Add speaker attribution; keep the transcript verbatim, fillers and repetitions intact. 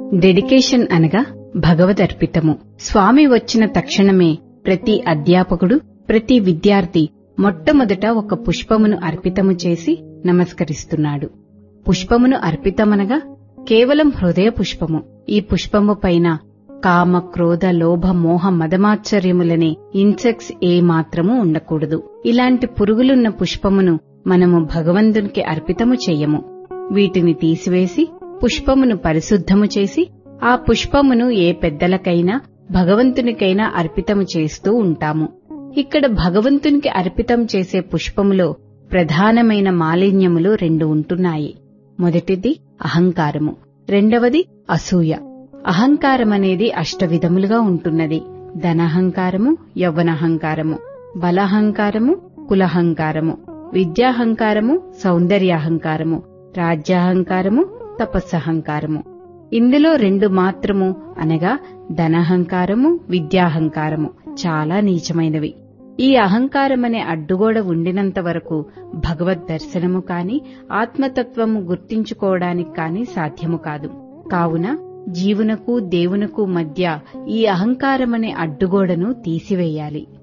Speaker 1: Dedication అనగా భగవదర్పితము. స్వామి వచ్చిన తక్షణమే ప్రతి అధ్యాపకుడు, ప్రతి విద్యార్థి మొట్టమొదట ఒక పుష్పమును అర్పితము చేసి నమస్కరిస్తున్నాడు. పుష్పమును అర్పితమనగా కేవలం హృదయ పుష్పము. ఈ పుష్పము పైన కామ, క్రోధ, లోభ, మోహ, మదమాత్సర్యములనే ఇన్సెక్ట్స్ ఏ మాత్రమూ ఉండకూడదు. ఇలాంటి పురుగులున్న పుష్పమును మనము భగవంతునికి అర్పితము చెయ్యము. వీటిని తీసివేసి పుష్పమును పరిశుద్ధము చేసి ఆ పుష్పమును ఏ పెద్దలకైనా భగవంతునికైనా అర్పితము చేస్తూ ఉంటాము. ఇక్కడ భగవంతునికి అర్పితం చేసే పుష్పములో ప్రధానమైన మాలిన్యములు రెండు ఉంటున్నాయి. మొదటిది అహంకారము, రెండవది అసూయ. అహంకారమనేది అష్టవిధములుగా ఉంటున్నది. ధనహంకారము, యవ్వనహంకారము, బలహంకారము, కులహంకారము, విద్యాహంకారము, సౌందర్యాహంకారము, రాజ్యాహంకారము, తపస్సహంకారము. ఇందులో రెండు మాత్రము అనగా ధనహంకారము, విద్యాహంకారము చాలా నీచమైనవి. ఈ అహంకారమనే అడ్డుగోడ ఉండినంత వరకు భగవద్ దర్శనము కాని ఆత్మతత్వము గుర్తించుకోవడానికి కాని సాధ్యము కాదు. కావున జీవునకు దేవునకు మధ్య ఈ అహంకారమనే అడ్డుగోడను తీసివేయాలి.